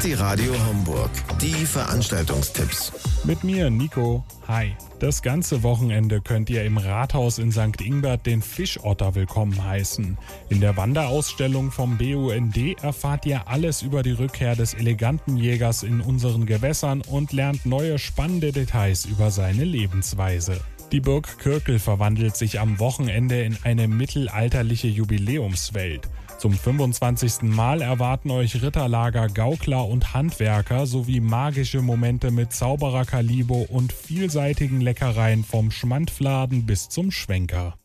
City Radio Homburg. Die Veranstaltungstipps. Mit mir, Nico. Hi. Das ganze Wochenende könnt ihr im Rathaus in St. Ingbert den Fischotter willkommen heißen. In der Wanderausstellung vom BUND erfahrt ihr alles über die Rückkehr des eleganten Jägers in unseren Gewässern und lernt neue spannende Details über seine Lebensweise. Die Burg Kürkel verwandelt sich am Wochenende in eine mittelalterliche Jubiläumswelt. Zum 25. Mal erwarten euch Ritterlager, Gaukler und Handwerker sowie magische Momente mit Zauberer Kalibo und vielseitigen Leckereien vom Schmandfladen bis zum Schwenker.